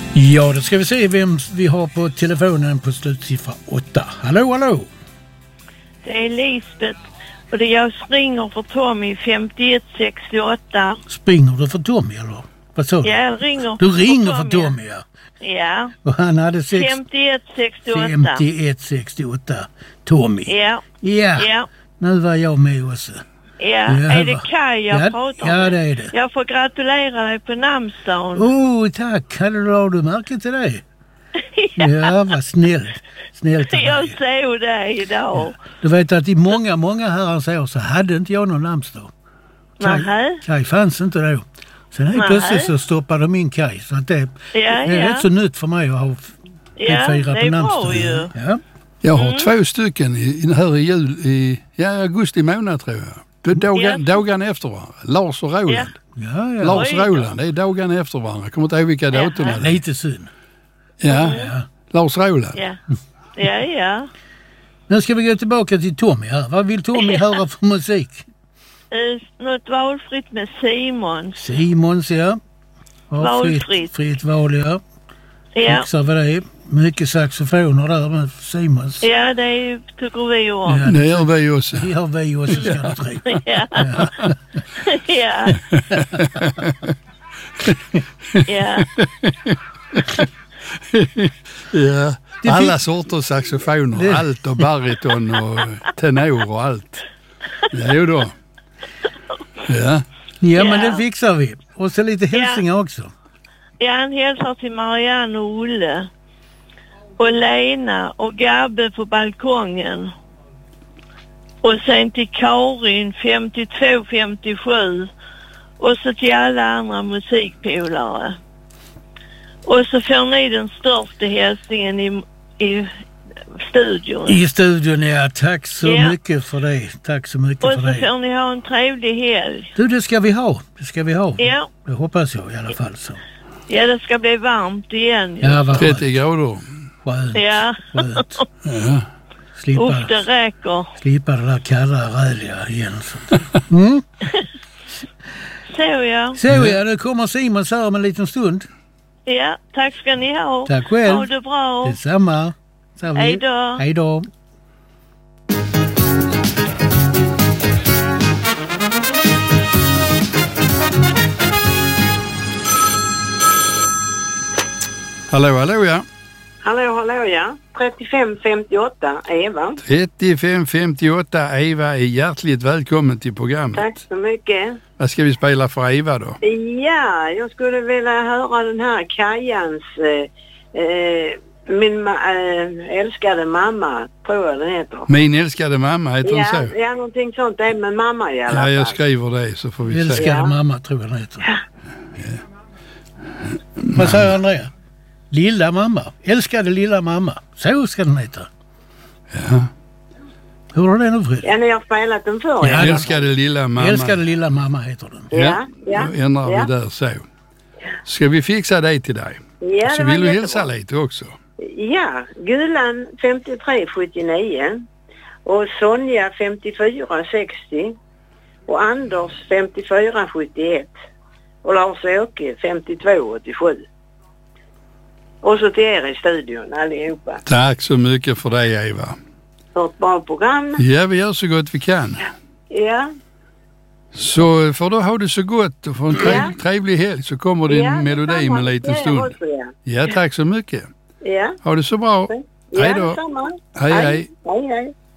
Ja, då ska vi se vem vi har på telefonen på slutsiffra 8. Hallå, hallå! Det är Lisbeth och jag springer för Tommy 5168. Springer du för Tommy eller? Vad sa du? Ja, jag ringer. Du ringer för Tommy, ja. Ja. Och han hade 5168. 5168. Tommy. Ja. Ja. Nu var jag med också. Ja, är det Kaj jag pratar med? Ja, det är det. Jag får gratulera dig på namnsdagen. Tack. Hade du märke till det? Ja, vad snällt. Snällt av dig. Jag såg det idag. Ja. Du vet att i många herrans år så hade inte jag någon namnsdag. Kaj fanns inte då. Sen helt plötsligt så stoppade de in Kaj. Så att det är rätt så nytt för mig att ha fira på namnsdagen. Ja. Jag har 2 stycken här i jul i augusti månad tror jag. Dagen efter varandra. Lars och Roland. Ja. Lars Roland, det är dagen efter varandra. Jag kommer inte ihåg vilka datum det är. Lite synd. Ja. Lars Roland. Ja. Nu ska vi gå tillbaka till Tommy här. Vad vill Tommy höra för musik? Något valfritt med Simons. Simons, ja. Valfritt. Fritt val, ja. Ja. Fixar vi det. Mycket saxofoner där med Simons. Ja, det tycker vi om. Ja, det gör vi också. Det gör vi också, ska du tro. Ja. Ja. Alla sorters saxofoner. Allt och bariton och tenor och allt. Jo då. Ja, men det fixar vi. Och så lite hälsningar också. Ja, han hälsar till Marianne och Olle. Och Lena och Gabbe på balkongen. Och sen till Karin 52-57. Och så till alla andra musikpolare. Och så får ni den största hälsningen i studion. I studion, ja. Tack så mycket för det. Tack så mycket för det. Och så får ni ha en trevlig helg. Du, det ska vi ha. Ja. Det hoppas jag i alla fall så. Ja, det ska bli varmt igen. Ja, vad 30 grader. Skönt. Ja. Skönt. Ja. Det räcker. Slippa det där kalla räliga igen. Så ja, nu kommer Simon så här om en liten stund. Ja, tack ska ni ha. Tack själv. Ha det bra. Detsamma. Hej då. Hej då. Hallå ja. Hallå ja. 3558 Eva. 3558 Eva är hjärtligt välkommen till programmet. Tack så mycket. Vad ska vi spela för Eva då? Ja, jag skulle vilja höra den här Kajans min älskade mamma, tror jag den heter. Min älskade mamma heter den så? Ja, någonting sånt. Det är med mamma i alla fall. Ja, jag skriver det så får vi se. Älskade mamma tror jag den heter. Vad säger Andrea? Lilla mamma. Älskade lilla mamma. Så ska den heta. Ja. Hur har det nu, Fred? Ja, ni har spelat den förr. Ja, älskade lilla mamma. Älskade lilla mamma heter den. Ja. Då ändrar vi där så. Ska vi fixa det till dig? Ja, så vill du hälsa lite också. Ja, Gulan 5379 och Sonja 5460 och Anders 5471 och Lars-Åke 5287. Och så till er i studion allihopa. Tack så mycket för det, Eva. För ett bra program. Ja, vi gör så gott vi kan. Ja. Så får du ha det så gott och få en trevlig helg så kommer din melodi med en liten stund. Ja, tack så mycket. Ja. Ha det så bra. Hej då. Samma. Hej. Hej.